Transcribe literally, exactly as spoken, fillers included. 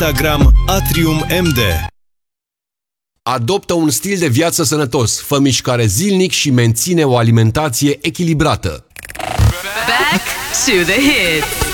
Instagram Atrium M D. Adoptă un stil de viață sănătos, fă mișcare zilnic și menține o alimentație echilibrată. Back to the hits.